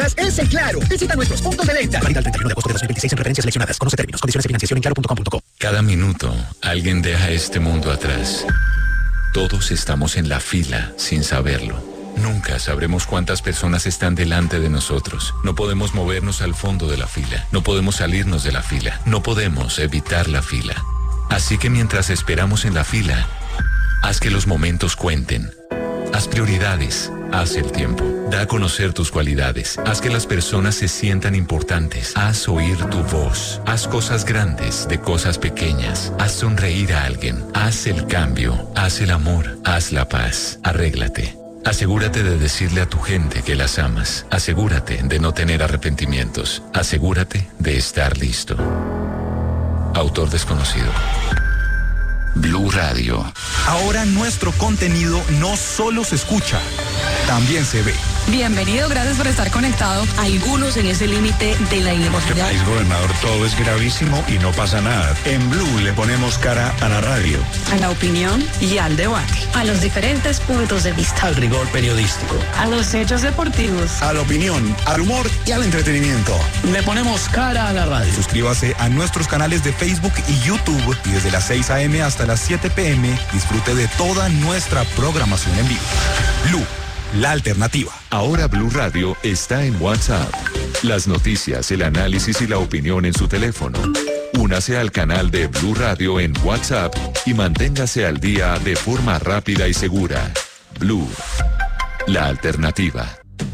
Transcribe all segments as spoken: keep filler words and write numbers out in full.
más es el Claro. Visita nuestros puntos de venta. Válido al treinta y uno de agosto de dos mil veintiséis en preferencias seleccionadas. Conoce términos, condiciones de financiación en claro punto com punto co. Cada minuto, alguien deja este mundo atrás. Todos estamos en la fila sin saberlo. Nunca sabremos cuántas personas están delante de nosotros. No podemos movernos al fondo de la fila. No podemos salirnos de la fila. No podemos evitar la fila. Así que mientras esperamos en la fila, haz que los momentos cuenten. Haz prioridades. Haz el tiempo. Da a conocer tus cualidades. Haz que las personas se sientan importantes. Haz oír tu voz. Haz cosas grandes de cosas pequeñas. Haz sonreír a alguien. Haz el cambio. Haz el amor. Haz la paz. Arréglate. Asegúrate de decirle a tu gente que las amas. Asegúrate de no tener arrepentimientos. Asegúrate de estar listo. Autor desconocido. Blue Radio. Ahora nuestro contenido no solo se escucha, también se ve. Bienvenido, gracias por estar conectado. Algunos en ese límite de la ilegalidad. País, gobernador, todo es gravísimo y no pasa nada. En Blue le ponemos cara a la radio, a la opinión y al debate, a los diferentes puntos de vista, al rigor periodístico, a los hechos deportivos, a la opinión, al humor y al entretenimiento. Le ponemos cara a la radio. Suscríbase a nuestros canales de Facebook y YouTube y desde las seis a eme hasta las siete pe eme disfrute de toda nuestra programación en vivo. Blue, la alternativa. Ahora Blue Radio está en WhatsApp. Las noticias, el análisis y la opinión en su teléfono. Únase al canal de Blue Radio en WhatsApp y manténgase al día de forma rápida y segura. Blue, la alternativa.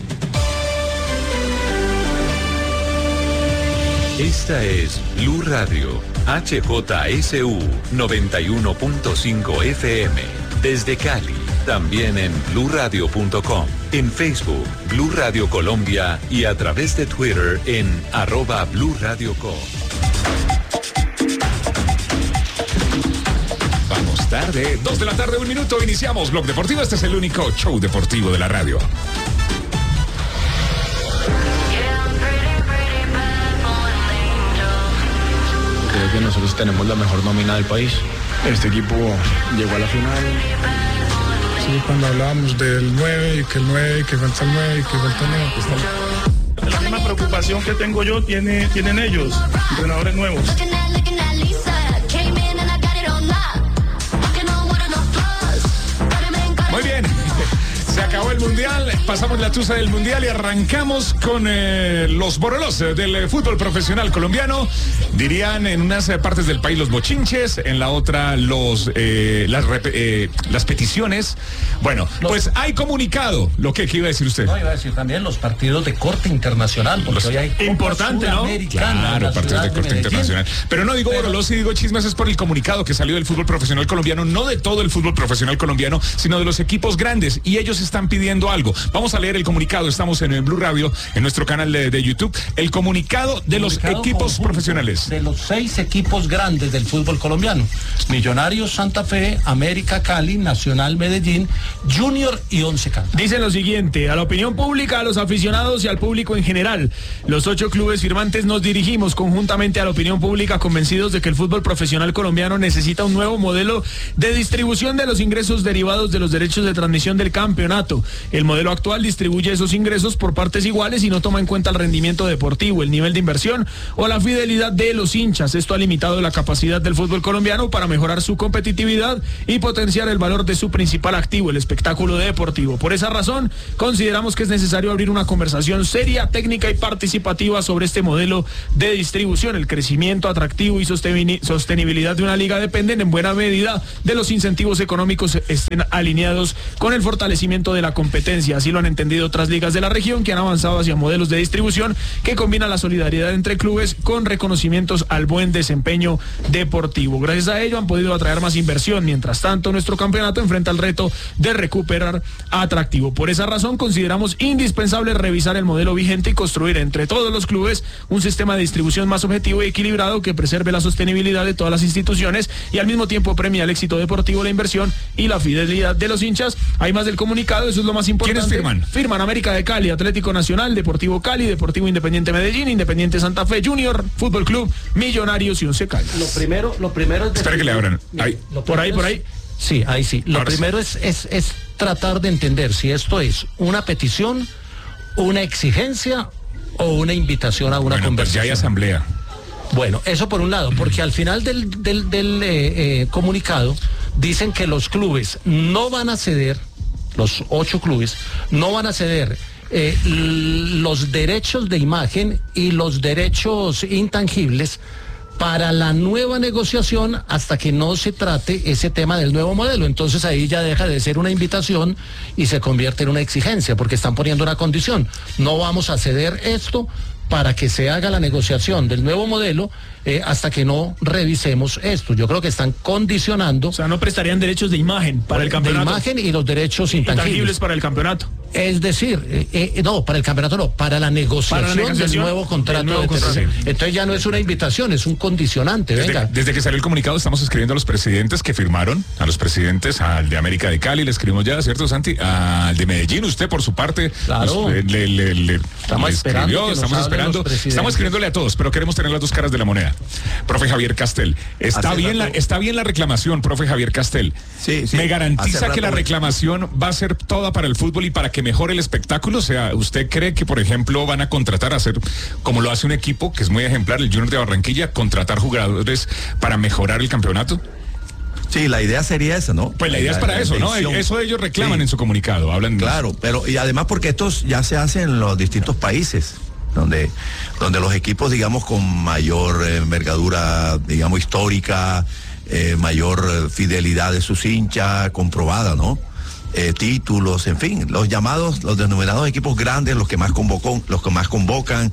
Esta es Blue Radio, H J S U noventa y uno punto cinco F M, desde Cali. También en blue radio punto com, en Facebook, Blue Radio Colombia y a través de Twitter en arroba Blue Radio Co. Vamos tarde, dos de la tarde, un minuto, iniciamos Blog Deportivo. Este es el único show deportivo de la radio. Creo que nosotros tenemos la mejor nómina del país. Este equipo llegó a la final. Sí, cuando hablábamos del nueve, y que el nueve, y que falta el nueve, y que falta el nueve, pues está... La misma preocupación que tengo yo tiene, tienen ellos, entrenadores nuevos. Muy bien. Se acabó el Mundial, pasamos la tusa del Mundial y arrancamos con eh, los borolos del eh, fútbol profesional colombiano. Dirían en unas eh, partes del país los bochinches, en la otra los eh, las, eh, las peticiones. Bueno, los... pues hay comunicado. ¿Lo que ¿qué iba a decir usted? No, iba a decir también los partidos de corte internacional, porque los... hoy hay importante, ¿no? Claro, partidos de corte de internacional. Pero no digo Pero... borolos y digo chismes, es por el comunicado que salió del fútbol profesional colombiano, no de todo el fútbol profesional colombiano, sino de los equipos grandes, y ellos están pidiendo algo. Vamos a leer el comunicado. Estamos en el Blue Radio, en nuestro canal de, de YouTube. El comunicado de comunicado los equipos profesionales. De los seis equipos grandes del fútbol colombiano. Millonarios Santa Fe, América Cali, Nacional Medellín, Junior y Once Caldas. Dicen lo siguiente: a la opinión pública, a los aficionados y al público en general. Los ocho clubes firmantes nos dirigimos conjuntamente a la opinión pública, convencidos de que el fútbol profesional colombiano necesita un nuevo modelo de distribución de los ingresos derivados de los derechos de transmisión del campeonato. El modelo actual distribuye esos ingresos por partes iguales y no toma en cuenta el rendimiento deportivo, el nivel de inversión o la fidelidad de los hinchas. Esto ha limitado la capacidad del fútbol colombiano para mejorar su competitividad y potenciar el valor de su principal activo, el espectáculo deportivo. Por esa razón, consideramos que es necesario abrir una conversación seria, técnica y participativa sobre este modelo de distribución. El crecimiento, atractivo y sostenibilidad de una liga dependen en buena medida de los incentivos económicos estén alineados con el fortalecimiento de la competencia. Así lo han entendido otras ligas de la región que han avanzado hacia modelos de distribución que combinan la solidaridad entre clubes con reconocimientos al buen desempeño deportivo. Gracias a ello han podido atraer más inversión. Mientras tanto, nuestro campeonato enfrenta el reto de recuperar atractivo. Por esa razón, consideramos indispensable revisar el modelo vigente y construir entre todos los clubes un sistema de distribución más objetivo y equilibrado que preserve la sostenibilidad de todas las instituciones y al mismo tiempo premia el éxito deportivo, la inversión y la fidelidad de los hinchas. Hay más del comunicado. Eso es lo más importante. ¿Quiénes firman? Firman América de Cali, Atlético Nacional, Deportivo Cali, Deportivo Independiente Medellín, Independiente Santa Fe Junior, Fútbol Club, Millonarios y Once Caldas. Lo primero, lo primero es... Espera que le abran. Ahí. Por ahí, por ahí. Es, sí, ahí sí. Lo Ahora primero sí. Es, es, es tratar de entender si esto es una petición, una exigencia o una invitación a una bueno, conversación. Pues ya hay asamblea. Bueno, eso por un lado, porque al final del, del, del eh, eh, comunicado dicen que los clubes no van a ceder, los ocho clubes, no van a ceder eh, los derechos de imagen y los derechos intangibles para la nueva negociación hasta que no se trate ese tema del nuevo modelo. Entonces ahí ya deja de ser una invitación y se convierte en una exigencia, porque están poniendo una condición. No vamos a ceder esto para que se haga la negociación del nuevo modelo eh, hasta que no revisemos esto. Yo creo que están condicionando. O sea, no prestarían derechos de imagen para el campeonato. De imagen y los derechos intangibles. Intangibles para el campeonato. Es decir, eh, eh, no, para el campeonato no, para la negociación, para la negociación del nuevo contrato. Del nuevo de contrato. Entonces ya no es una invitación, es un condicionante. Desde, venga. desde que salió el comunicado estamos escribiendo a los presidentes que firmaron, a los presidentes, al de América de Cali, le escribimos ya, ¿cierto, Santi? Al de Medellín, usted por su parte, claro. Nos, le, le, le, estamos le esperando, escribió, estamos esperando, estamos escribiéndole a todos, pero queremos tener las dos caras de la moneda. Profe Javier Castel, está hace bien, la, está bien la reclamación, profe Javier Castel. Sí, sí. ¿Me garantiza que la reclamación va a ser toda para el fútbol y para que mejore el espectáculo? O sea, ¿usted cree que, por ejemplo, van a contratar a hacer, como lo hace un equipo que es muy ejemplar, el Junior de Barranquilla, contratar jugadores para mejorar el campeonato? Sí, la idea sería esa, ¿no? Pues la idea la, es para la eso, ¿no? Eso ellos reclaman sí. en su comunicado, hablan. Claro, pero y además porque esto ya se hace en los distintos países, donde, donde los equipos, digamos, con mayor eh, envergadura, digamos, histórica, eh, mayor eh, fidelidad de sus hinchas, comprobada, ¿no? Eh, títulos, en fin, los llamados, los denominados equipos grandes, los que más convocó, los que más convocan,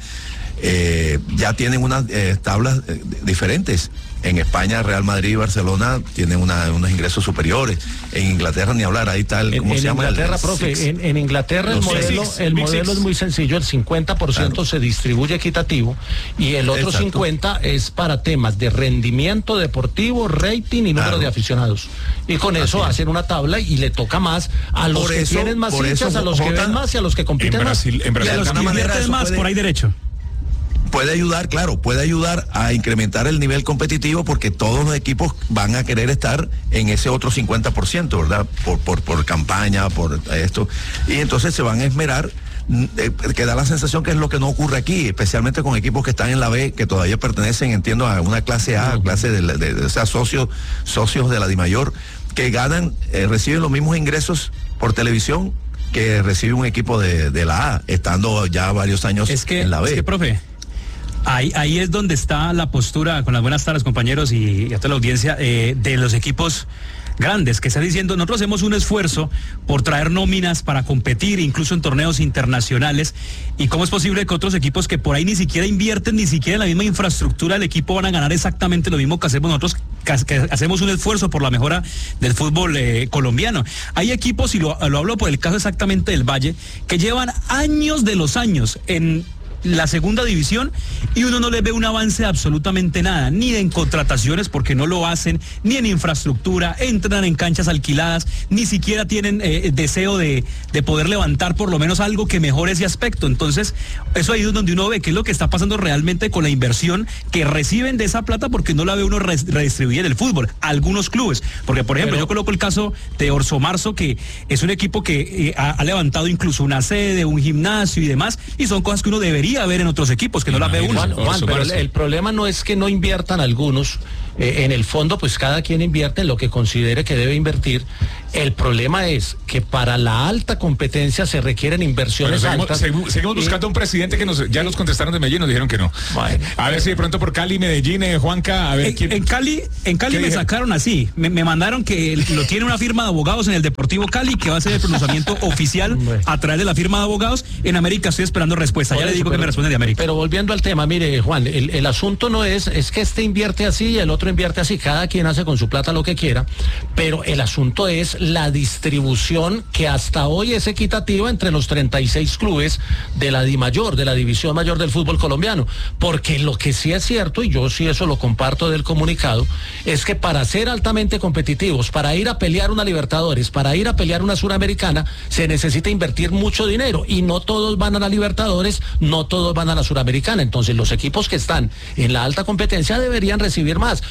eh, ya tienen unas eh, tablas eh, diferentes. En España, Real Madrid y Barcelona tienen una, unos ingresos superiores. En Inglaterra ni hablar, ahí está el, ¿cómo en, se en llama? Inglaterra, el, profe, six. en, en Inglaterra el modelo, six, el modelo es muy sencillo, el cincuenta por ciento claro. se distribuye equitativo y el otro Exacto. cincuenta por ciento es para temas de rendimiento deportivo, rating y número claro. de aficionados. Y con Así eso es. hacen una tabla y le toca más a los por que eso, tienen más hinchas, eso, a los Jota, que ven más y a los que compiten en Brasil, más. En Brasil, y a los que invierten más, puede... por ahí derecho. Puede ayudar, claro, puede ayudar a incrementar el nivel competitivo porque todos los equipos van a querer estar en ese otro cincuenta por ciento, ¿verdad? Por, por, por campaña, por esto. Y entonces se van a esmerar, eh, que da la sensación que es lo que no ocurre aquí, especialmente con equipos que están en la B, que todavía pertenecen, entiendo, a una clase A, no. clase de, de, de, de o sea, socios, socios de la DIMAYOR, que ganan, eh, reciben los mismos ingresos por televisión que recibe un equipo de, de la A, estando ya varios años es que, en la B. Es que, profe, Ahí, ahí es donde está la postura, con las buenas tardes compañeros y, y a toda la audiencia, eh, de los equipos grandes, que están diciendo, nosotros hacemos un esfuerzo por traer nóminas para competir, incluso en torneos internacionales, y cómo es posible que otros equipos que por ahí ni siquiera invierten, ni siquiera en la misma infraestructura del equipo van a ganar exactamente lo mismo que hacemos nosotros, que, que hacemos un esfuerzo por la mejora del fútbol eh, colombiano. Hay equipos, y lo, lo hablo por el caso exactamente del Valle, que llevan años de los años en la segunda división y uno no les ve un avance de absolutamente nada, ni en contrataciones porque no lo hacen, ni en infraestructura, entran en canchas alquiladas, ni siquiera tienen eh, deseo de, de poder levantar por lo menos algo que mejore ese aspecto. Entonces, eso ahí es donde uno ve qué es lo que está pasando realmente con la inversión que reciben de esa plata porque no la ve uno redistribuir en el fútbol. Algunos clubes, porque por ejemplo, Pero... yo coloco el caso de Orso Marzo, que es un equipo que eh, ha, ha levantado incluso una sede, un gimnasio y demás, y son cosas que uno debería ver en otros equipos, que no las ve uno. Juan, Juan, pero el, el problema no es que no inviertan algunos, eh, en el fondo pues cada quien invierte en lo que considere que debe invertir. El problema es que para la alta competencia se requieren inversiones bueno, seguimos, altas. Seguimos, seguimos buscando y... un presidente que nos, ya nos contestaron de Medellín, nos dijeron que no. Bueno, a ver si de pronto por Cali, Medellín, eh, Juanca, a ver en, quién... En Cali, en Cali me dije? sacaron así, me, me mandaron que lo tiene una firma de abogados en el Deportivo Cali, que va a ser el pronunciamiento oficial a través de la firma de abogados. En América estoy esperando respuesta, ya le digo pero, que me responde de América. Pero volviendo al tema, mire Juan, el, el asunto no es, es que este invierte así y el otro invierte así, cada quien hace con su plata lo que quiera, pero el asunto es la distribución que hasta hoy es equitativa entre los treinta y seis clubes de la DIMAYOR, de la División Mayor del Fútbol Colombiano, porque lo que sí es cierto, y yo sí eso lo comparto del comunicado, es que para ser altamente competitivos, para ir a pelear una Libertadores, para ir a pelear una Suramericana, se necesita invertir mucho dinero, y no todos van a la Libertadores, no todos van a la Suramericana. Entonces los equipos que están en la alta competencia deberían recibir más.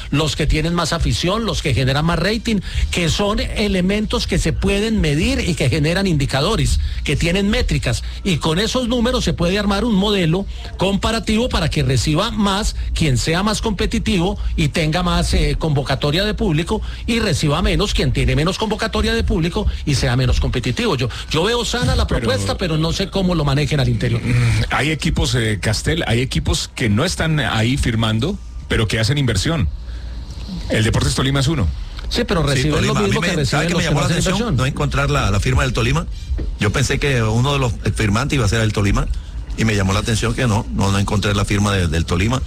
los que tienen más afición, los que generan más rating, que son elementos que se pueden medir y que generan indicadores, que tienen métricas, y con esos números se puede armar un modelo comparativo para que reciba más quien sea más competitivo y tenga más eh, convocatoria de público, y reciba menos quien tiene menos convocatoria de público y sea menos competitivo. Yo, yo veo sana la propuesta, pero, pero no sé cómo lo manejen al interior. Hay equipos, eh, Castel, hay equipos que no están ahí firmando, pero que hacen inversión. El Deportes Tolima es uno. Sí, pero reciben sí, lo mismo me, que reciben que los me llamó que la no hacen atención inversión. no encontrar la, la firma del Tolima. Yo pensé que uno de los firmantes iba a ser el Tolima y me llamó la atención que no, no, no encontré la firma de, del Tolima.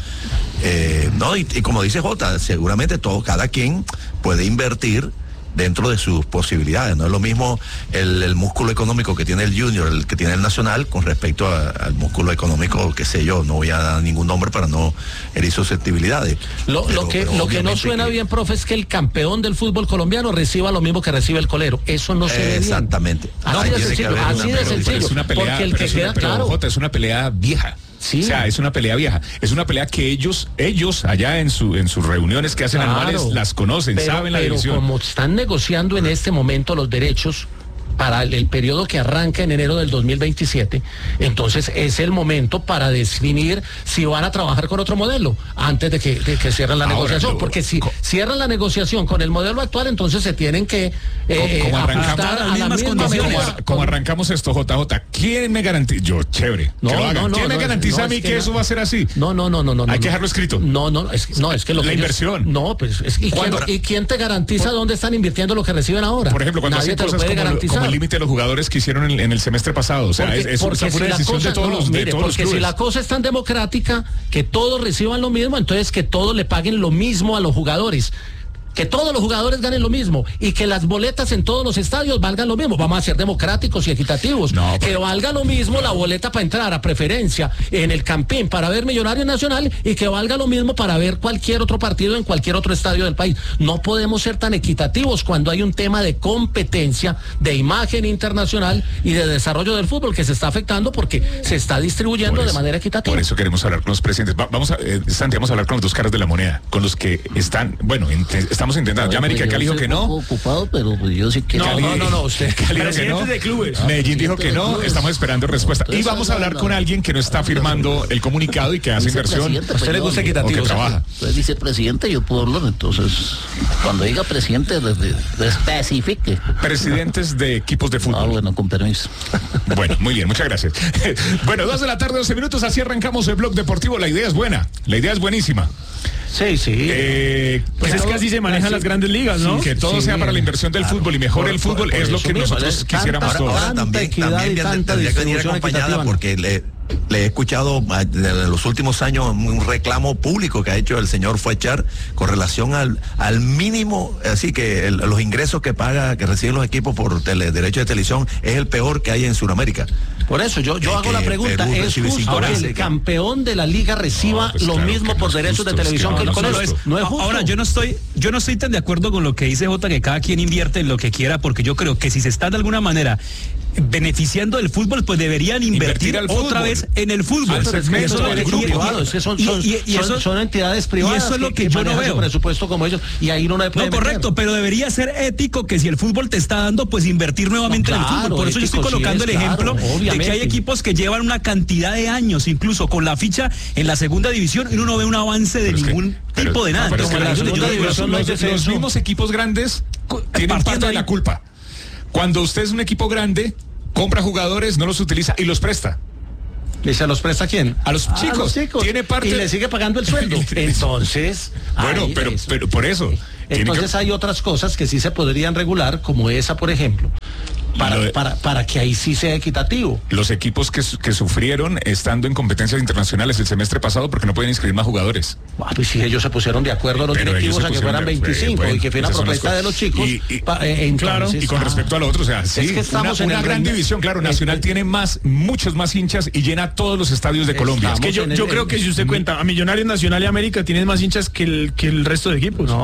Eh, no, y, y como dice Jota, seguramente todo, cada quien puede invertir dentro de sus posibilidades. No es lo mismo el, el músculo económico que tiene el Junior, el que tiene el Nacional, con respecto a, al músculo económico, qué sé yo, no voy a dar ningún nombre para no herir susceptibilidades. Lo, pero, lo que, pero lo que no suena que... bien, profe, es que el campeón del fútbol colombiano reciba lo mismo que recibe el colero. Eso no se ve bien. Exactamente. Así de sencillo, así de sencillo. Es una pelea, porque el pero que es una, queda pero, claro. Jota, es una pelea vieja. Sí. O sea, es una pelea vieja. Es una pelea que ellos, ellos allá en su, en sus reuniones que hacen Claro, anuales, las conocen, pero, saben la pero división. como están negociando en este momento los derechos para el, el periodo que arranca en enero del dos mil veintisiete, entonces es el momento para definir si van a trabajar con otro modelo antes de que, de que cierren la Ahora, negociación, lo, porque si co, cierran la negociación con el modelo actual, entonces se tienen que eh, como ajustar a las mismas como, como arrancamos esto, J J, ¿quién me garantiza? Yo, chévere. No, que lo hagan. no, no, ¿Quién no, me garantiza no, a mí es que, que eso no, va a ser así? No, no, no, no, no. Hay no, que dejarlo escrito. No, no, es, no, es que lo la que inversión. Ellos, no, pues es, ¿y, quién, ¿y quién te garantiza por, dónde están invirtiendo lo que reciben ahora? Por ejemplo, cuando Nadie hacen te lo cosas puede como, garantizar. como el límite de los jugadores que hicieron en, en el semestre pasado. O sea, porque, es, es porque una si decisión cosa, de todos no, los, mire, de todos porque los si clubes. la cosa es tan democrática, que todos reciban lo mismo, entonces que todos le paguen lo mismo a los jugadores. Que todos los jugadores ganen lo mismo y que las boletas en todos los estadios valgan lo mismo. Vamos a ser democráticos y equitativos. No, pero... Que valga lo mismo la boleta para entrar a preferencia en el Campín para ver Millonarios Nacional y que valga lo mismo para ver cualquier otro partido en cualquier otro estadio del país. No podemos ser tan equitativos cuando hay un tema de competencia, de imagen internacional y de desarrollo del fútbol que se está afectando porque se está distribuyendo eso, de manera equitativa. Por eso queremos hablar con los presidentes. Va, vamos a, eh, Santi, vamos a hablar con los dos caras de la moneda, con los que están, bueno, ent- estamos intentando. Ya América, Cali dijo que no. ocupado, pero pues yo sí que... No, Cali, no, no, no, usted. Cali dijo que no. de clubes. Medellín dijo que no. Estamos esperando respuesta. Y vamos a hablar con alguien que no está firmando el comunicado y que hace inversión. ¿A usted le gusta equitativo? O que trabaja. Entonces vicepresidente, yo puedo hablar, entonces cuando diga presidente, de, de, de especifique. Presidentes de equipos de fútbol. Ah, bueno, con permiso. Bueno, muy bien, muchas gracias. Bueno, dos de la tarde, doce minutos, así arrancamos el blog deportivo. La idea es buena, la idea es buenísima. Sí, sí. Eh, pues que es todo, que así se manejan sí, las grandes ligas, ¿no? Que todo sí, sea para la inversión del claro, fútbol y mejor por, el fútbol por, es por lo que mismo, nosotros tanta, quisiéramos ahora, todos. ahora también, también tendría que venir acompañada porque le, le he escuchado en los últimos años un reclamo público que ha hecho el señor Fuechar con relación al, al mínimo, así que el, los ingresos que paga, que reciben los equipos por tele, derecho de televisión es el peor que hay en Sudamérica. Por eso yo, yo Es hago que la pregunta, Perú ¿es recibe justo cinco que veces el que- campeón de la liga reciba No, pues lo claro mismo que por no es derechos justo, de televisión es que que el no, colero? no es justo. No es justo. Ahora, yo no estoy, yo no estoy tan de acuerdo con lo que dice Jota, que cada quien invierte en lo que quiera, porque yo creo que si se está de alguna manera beneficiando del fútbol, pues deberían invertir, Invertir al otra fútbol. vez en el fútbol. Ah, pero es que Y eso eso es es lo que- privado, es que son, y- son, y- y son- eso- son entidades privadas y eso es lo que que yo no manejan su veo. presupuesto como ellos y ahí uno le puede No, meter. correcto, pero debería ser ético que si el fútbol te está dando, pues invertir nuevamente No, en el claro, fútbol. Por eso yo estoy ético sí colocando es, el ejemplo claro, de que obviamente. hay equipos que llevan una cantidad de años, incluso con la ficha en la segunda división, y uno no ve un avance de Pero es que- ningún pero- tipo de nada. pero es que Entonces, la yo- yo- segunda yo- división, no los, es los eso. mismos equipos grandes tienen partiendo parte de ahí. la culpa. Cuando usted es un equipo grande, compra jugadores, no los utiliza y los presta. ¿Y se los presta a quién? A los Ah, chicos. a los chicos. Tiene parte- Y le sigue pagando el sueldo. Entonces. Bueno, ahí pero, eso. pero por eso. tiene Entonces que- hay otras cosas que sí se podrían regular, como esa, por ejemplo, para, Lo de- para, para que ahí sí sea equitativo. los equipos que, su- que sufrieron estando en competencias internacionales el semestre pasado porque no pueden inscribir más jugadores. Ah, pues si ellos se pusieron de acuerdo los Pero ellos directivos se a que pusieron fueran de- veinticinco bueno, y que fue una esas son las propuesta de los cosas. chicos. Y- y- pa- eh, entonces, y con ah, respecto al otro, o sea, sí, es que estamos una, en una el gran reino- división, claro, el- Nacional el- tiene más, muchos más hinchas y llena todos los estadios de Colombia. Es que yo, en el- yo creo que si usted cuenta a Millonarios Nacional y América tienen más hinchas que el, que el resto de equipos. No, estamos Claro,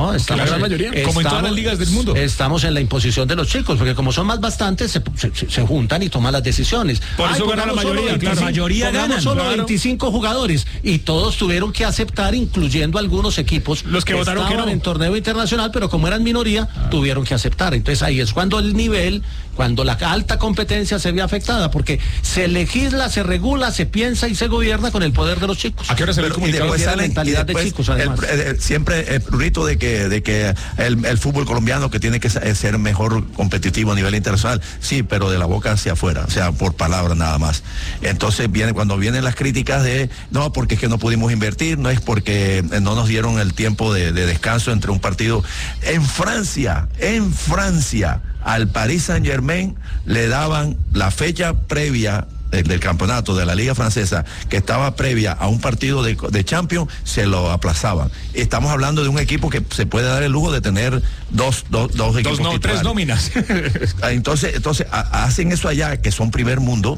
gran mayoría, como en todas las ligas del mundo. Estamos en la imposición de los chicos, porque como son más bastantes, se, se, se juntan y toman las decisiones. Por Ay, eso gana la mayoría, veinte, claro. La mayoría pongamos ganan, solo claro. veinticinco jugadores, y todos tuvieron que aceptar, incluyendo algunos equipos los que, que votaron que no en torneo internacional, pero como eran minoría, ah. tuvieron que aceptar. Entonces ahí es cuando el nivel, cuando la alta competencia se ve afectada, porque se legisla, se regula, se piensa y se gobierna con el poder de los chicos. ¿A qué hora se ve el comunicado? Y después Tiene salen, mentalidad y después de chicos, además. El, el, siempre el prurito de que, de que el, el fútbol colombiano que tiene que ser mejor competitivo a nivel internacional, sí, pero de la boca hacia afuera, o sea, por palabras nada más. Entonces viene, cuando vienen las críticas de, no, porque es que no pudimos invertir, no es porque no nos dieron el tiempo de, de descanso entre un partido. En Francia, en Francia, al Paris Saint-Germain le daban la fecha previa del, del campeonato de la Liga Francesa, que estaba previa a un partido de, de Champions, se lo aplazaban. Estamos hablando de un equipo que se puede dar el lujo de tener dos, dos, dos equipos dos, no, tres nóminas. Entonces, entonces a, hacen eso allá, que son primer mundo,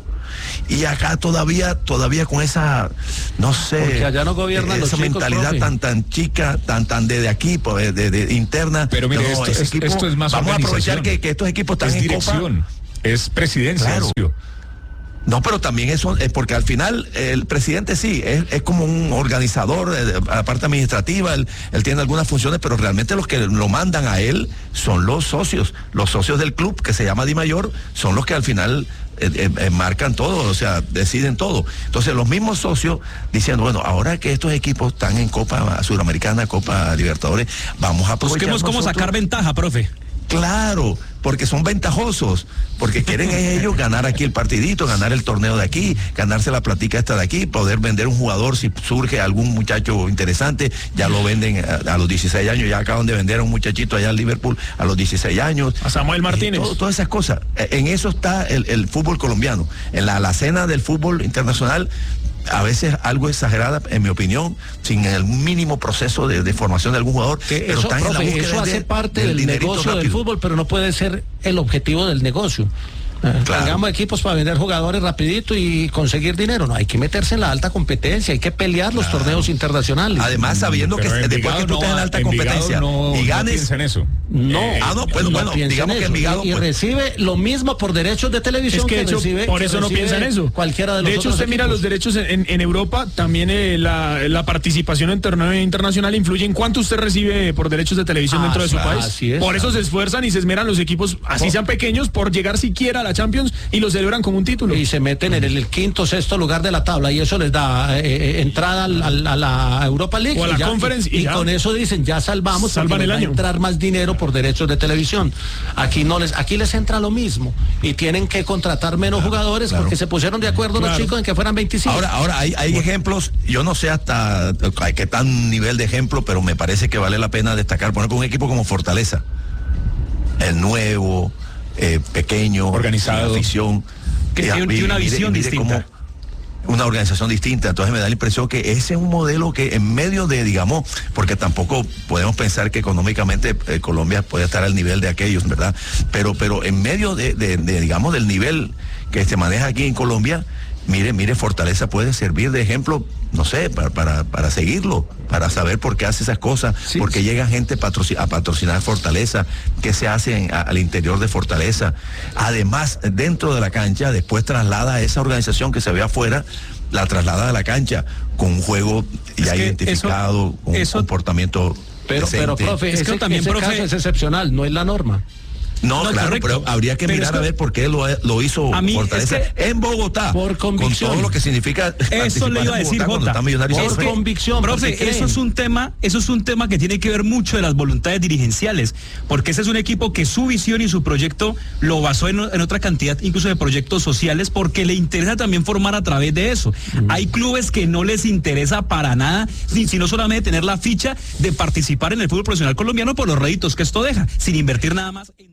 y acá todavía, todavía con esa, no sé, porque allá no gobiernan esa los chicos, mentalidad profe. tan tan chica, tan tan de, de aquí, pues, de, de, de interna. Pero mire, no, esto, ese es, equipo, esto es más vamos a aprovechar que, que estos equipos están es en dirección, Copa. es presidencia. Claro. No, pero también eso es porque al final el presidente sí, es, es como un organizador, eh, a la parte administrativa, él, él tiene algunas funciones, pero realmente los que lo mandan a él son los socios, los socios del club, que se llama Dimayor, son los que al final eh, eh, eh, marcan todo, o sea, deciden todo. Entonces los mismos socios diciendo, bueno, ahora que estos equipos están en Copa Sudamericana, Copa Libertadores, vamos a aprovechar. Busquemos cómo nosotros. sacar ventaja, profe. Claro, porque son ventajosos, porque quieren ellos ganar aquí el partidito, ganar el torneo de aquí, ganarse la platica esta de aquí, poder vender un jugador si surge algún muchacho interesante, ya lo venden a, a los dieciséis años, ya acaban de vender a un muchachito allá en Liverpool a los dieciséis años. A Samuel Martínez. Todo, todas esas cosas. En eso está el, el fútbol colombiano, en la alacena del fútbol internacional. A veces algo exagerada, en mi opinión, sin el mínimo proceso de, de formación de algún jugador. Que pero eso, están en la profe, búsqueda eso hace de, parte del, del negocio rápido. del fútbol, pero no puede ser el objetivo del negocio. Claro. Hagamos equipos para vender jugadores rapidito y conseguir dinero. No, hay que meterse en la alta competencia, hay que pelear los claro. torneos internacionales. Además, sabiendo que después que tú estés en la alta competencia no, y ganes... No en eso. No. Eh, ah, no, bueno, bueno, digamos que Envigado... Y, y pues, recibe lo mismo por derechos de televisión es que, que hecho, recibe... por eso que no piensa en eso. Cualquiera de los De hecho, usted equipos. mira los derechos en, en Europa, también eh, la, la participación en torneo internacional influye en cuánto usted recibe por derechos de televisión ah, dentro de su claro, país. Así es, por eso claro. se esfuerzan y se esmeran los equipos, así sean pequeños, por llegar siquiera a la Champions y lo celebran como un título. Y se meten en el, el quinto, sexto lugar de la tabla y eso les da eh, entrada al, al, a la Europa League. O a la y ya, Conference. Y, y con eso dicen, ya salvamos, salvan el va año. A entrar más dinero por derechos de televisión. Aquí no les, aquí les entra lo mismo y tienen que contratar menos claro, jugadores claro. porque se pusieron de acuerdo claro. los chicos en que fueran veinticinco. Ahora, ahora hay, hay ejemplos, yo no sé hasta qué tan nivel de ejemplo, pero me parece que vale la pena destacar, poner con un equipo como Fortaleza, el nuevo, eh, pequeño, organizado, afición, que tiene mire, una visión mire, mire distinta. Una organización distinta, entonces me da la impresión que ese es un modelo que en medio de, digamos, porque tampoco podemos pensar que económicamente eh, Colombia puede estar al nivel de aquellos, ¿verdad? Pero, pero en medio de, de, de, digamos, del nivel que se maneja aquí en Colombia, mire, mire, Fortaleza puede servir de ejemplo, no sé, para, para, para seguirlo, para saber por qué hace esas cosas, sí, porque sí. llega gente patroci- a patrocinar Fortaleza, qué se hace en, a, al interior de Fortaleza. Además, dentro de la cancha, después traslada a esa organización que se ve afuera, la traslada a la cancha con un juego es ya identificado, eso, con eso, un comportamiento pero, pero, profe, es ese, que también, ese profe, caso es excepcional, no es la norma. No, no, claro, correcto. Pero habría que pero mirar es que, a ver por qué lo, lo hizo a mí Fortaleza es que, en Bogotá, por convicción. con todo lo que significa. Eso le iba a decir Jota. Por que, convicción, profe, eso es un tema, eso es un tema que tiene que ver mucho de las voluntades dirigenciales, porque ese es un equipo que su visión y su proyecto lo basó en, en otra cantidad, incluso de proyectos sociales, porque le interesa también formar a través de eso. Mm. Hay clubes que no les interesa para nada, sino solamente tener la ficha de participar en el fútbol profesional colombiano por los réditos que esto deja, sin invertir nada más en